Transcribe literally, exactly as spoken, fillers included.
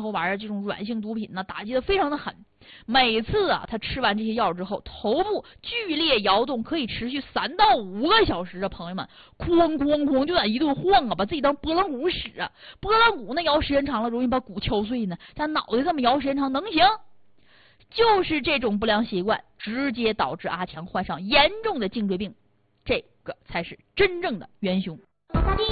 头丸啊这种软性毒品呢打击的非常的狠。每次啊他吃完这些药之后，头部剧烈摇动，可以持续三到五个小时啊，朋友们，哐哐哐就在一顿晃啊，把自己当拨浪鼓使啊。拨浪鼓那摇时间长了容易把鼓敲碎呢，但脑袋这么摇时间长能行？就是这种不良习惯直接导致阿强患上严重的颈椎病，这个才是真正的元凶。